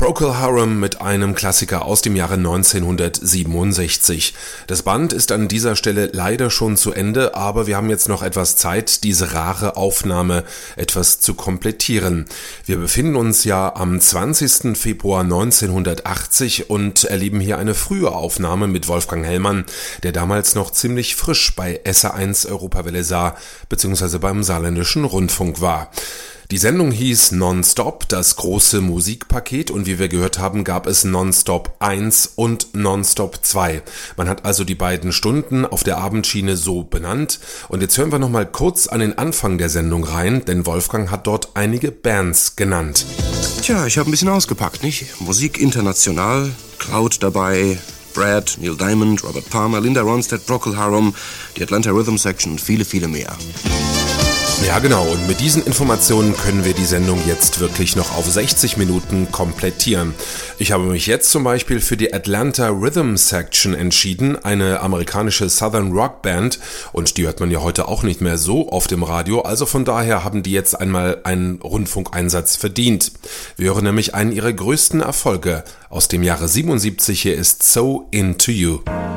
Procol Harum mit einem Klassiker aus dem Jahre 1967. Das Band ist an dieser Stelle leider schon zu Ende, aber wir haben jetzt noch etwas Zeit, diese rare Aufnahme etwas zu komplettieren. Wir befinden uns ja am 20. Februar 1980 und erleben hier eine frühe Aufnahme mit Wolfgang Hellmann, der damals noch ziemlich frisch bei SA1 Europawelle Saar bzw. beim Saarländischen Rundfunk war. Die Sendung hieß Nonstop, das große Musikpaket, und wie wir gehört haben, gab es Nonstop 1 und Nonstop 2. Man hat also die beiden Stunden auf der Abendschiene so benannt, und jetzt hören wir nochmal kurz an den Anfang der Sendung rein, denn Wolfgang hat dort einige Bands genannt. Tja, ich habe ein bisschen ausgepackt, nicht? Musik international, Cloud dabei, Brad, Neil Diamond, Robert Palmer, Linda Ronstadt, Procol Harum, die Atlanta Rhythm Section und viele, viele mehr. Ja genau, und mit diesen Informationen können wir die Sendung jetzt wirklich noch auf 60 Minuten komplettieren. Ich habe mich jetzt zum Beispiel für die Atlanta Rhythm Section entschieden, eine amerikanische Southern Rock Band, und die hört man ja heute auch nicht mehr so oft im Radio, also von daher haben die jetzt einmal einen Rundfunkeinsatz verdient. Wir hören nämlich einen ihrer größten Erfolge aus dem Jahre 77, hier ist So Into You.